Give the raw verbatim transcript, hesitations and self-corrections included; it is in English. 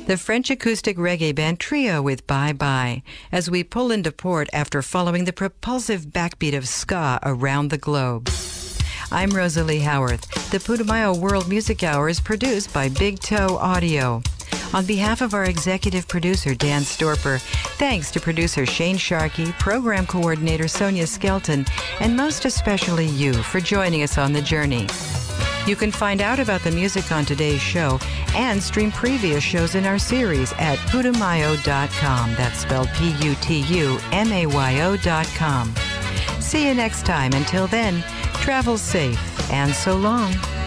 The French acoustic reggae band Trio with Bye Bye, as we pull into port after following the propulsive backbeat of ska around the globe. I'm Rosalie Howarth. The Putumayo World Music Hour is produced by Big Toe Audio. On behalf of our executive producer, Dan Storper, thanks to producer Shane Sharkey, program coordinator Sonia Skelton, and most especially you for joining us on the journey. You can find out about the music on today's show and stream previous shows in our series at putumayo dot com. That's spelled P U T U M A Y O dot com. See you next time. Until then, travel safe and so long.